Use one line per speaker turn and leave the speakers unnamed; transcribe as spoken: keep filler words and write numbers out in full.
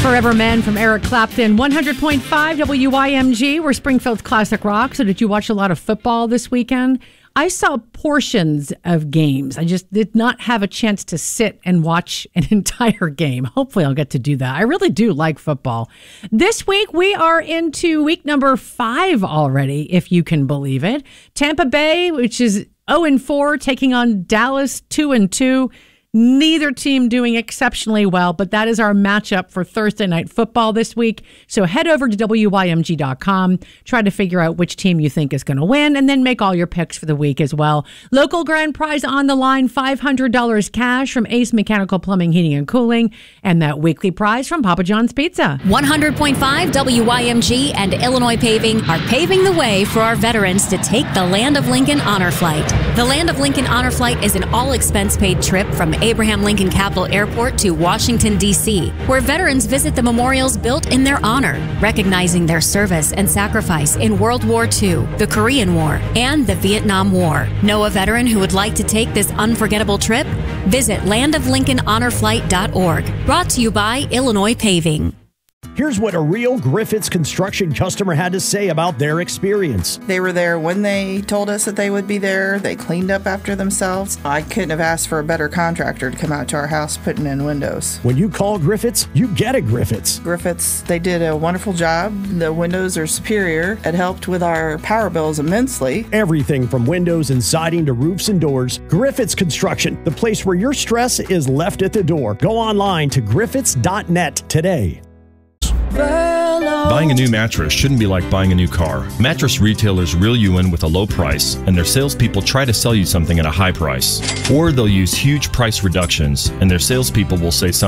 Forever Men from Eric Clapton. one hundred point five W Y M G, we're Springfield's classic rock. So did you watch a lot of football this weekend? I saw portions of games. I just did not have a chance to sit and watch an entire game. Hopefully I'll get to do that. I really do like football. This week we are into week number five already, if you can believe it. Tampa Bay, which is oh and four, taking on Dallas two and two. Neither team doing exceptionally well, but that is our matchup for Thursday Night Football this week. So head over to W Y M G dot com, try to figure out which team you think is going to win, and then make all your picks for the week as well. Local grand prize on the line, five hundred dollars cash from Ace Mechanical Plumbing, Heating, and Cooling, and that weekly prize from Papa John's Pizza.
one hundred point five W Y M G and Illinois Paving are paving the way for our veterans to take the Land of Lincoln Honor Flight. The Land of Lincoln Honor Flight is an all-expense-paid trip from Abraham Lincoln Capital Airport to Washington, D C, where veterans visit the memorials built in their honor, recognizing their service and sacrifice in World War Two, the Korean War, and the Vietnam War. Know a veteran who would like to take this unforgettable trip? Visit land of lincoln honor flight dot org. Brought to you by Illinois Paving.
Here's what a real Griffiths Construction customer had to say about their experience.
They were there when they told us that they would be there. They cleaned up after themselves. I couldn't have asked for a better contractor to come out to our house putting in windows.
When you call Griffiths, you get a Griffiths.
Griffiths, they did a wonderful job. The windows are superior. It helped with our power bills immensely.
Everything from windows and siding to roofs and doors. Griffiths Construction, the place where your stress is left at the door. Go online to griffiths dot net today.
Buying a new mattress shouldn't be like buying a new car. Mattress retailers reel you in with a low price, and their salespeople try to sell you something at a high price. Or they'll use huge price reductions, and their salespeople will say something